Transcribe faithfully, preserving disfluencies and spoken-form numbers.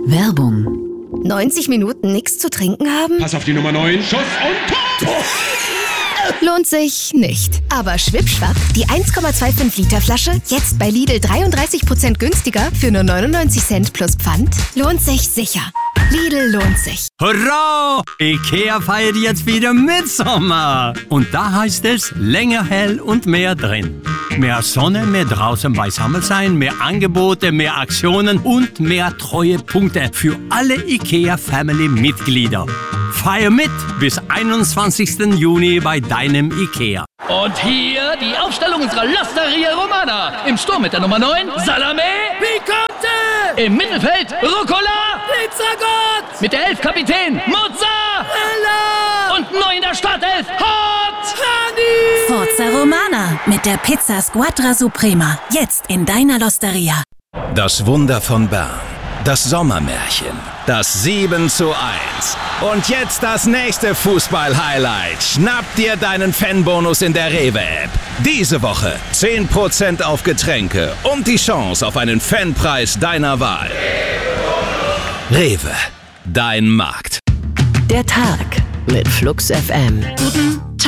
Werbung. neunzig Minuten nichts zu trinken haben? Pass auf die Nummer neun. Schuss und Tor! Lohnt sich nicht. Aber schwippschwapp, die eins Komma fünfundzwanzig Liter Flasche, jetzt bei Lidl dreiunddreißig Prozent günstiger für nur neunundneunzig Cent plus Pfand, lohnt sich sicher. Lidl lohnt sich. Hurra! IKEA feiert jetzt wieder Mitsommer. Und da heißt es länger hell und mehr drin. Mehr Sonne, mehr draußen beisammen sein, mehr Angebote, mehr Aktionen und mehr Treuepunkte für alle IKEA-Family-Mitglieder. Feier mit bis einundzwanzigsten Juni bei deinem IKEA. Und hier die Aufstellung unserer L'Osteria Romana. Im Sturm mit der Nummer neun, Salame Picante. Im Mittelfeld, Rucola Pizzagott. Mit der elf Kapitän, Mozzarella. Und neu in der Startelf, Hot Honey. Forza Romana mit der Pizza Squadra Suprema. Jetzt in deiner L'Osteria. Das Wunder von Bern. Das Sommermärchen. Das sieben zu eins. Und jetzt das nächste Fußball-Highlight. Schnapp dir deinen Fanbonus in der Rewe-App. Diese Woche zehn Prozent auf Getränke und die Chance auf einen Fanpreis deiner Wahl. Rewe, dein Markt. Der Tag mit Flux F M. Guten